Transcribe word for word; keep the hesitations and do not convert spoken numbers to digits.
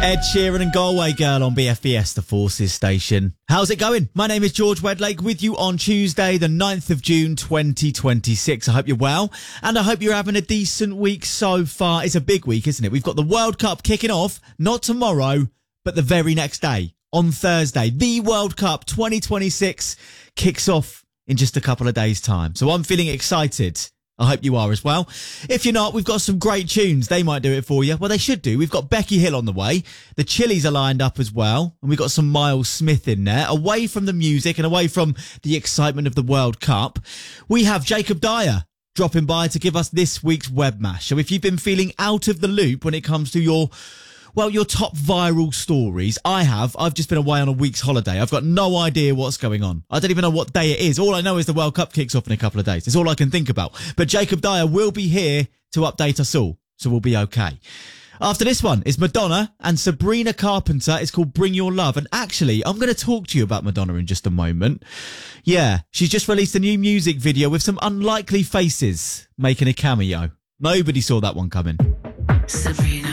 Ed Sheeran and Galway Girl on B F B S, the Forces station. How's it going? My name is George Wedlake with you on Tuesday, the ninth of June, twenty twenty-six. I hope you're well, and I hope you're having a decent week so far. It's a big week, isn't it? We've got the World Cup kicking off, not tomorrow, but the very next day, on Thursday. The World Cup twenty twenty-six kicks off in just a couple of days' time. So I'm feeling excited. I hope you are as well. If you're not, we've got some great tunes. They might do it for you. Well, they should do. We've got Becky Hill on the way. The Chili's are lined up as well. And we've got some Miles Smith in there. Away from the music and away from the excitement of the World Cup, we have Jacob Dyer dropping by to give us this week's Webmash. So if you've been feeling out of the loop when it comes to your... well, your top viral stories, I have. I've just been away on a week's holiday. I've got no idea what's going on. I don't even know what day it is. All I know is the World Cup kicks off in a couple of days. It's all I can think about. But Jacob Dyer will be here to update us all, so we'll be okay. After this one is Madonna and Sabrina Carpenter. It's called Bring Your Love. And actually, I'm going to talk to you about Madonna in just a moment. Yeah, she's just released a new music video with some unlikely faces making a cameo. Nobody saw that one coming. Sabrina.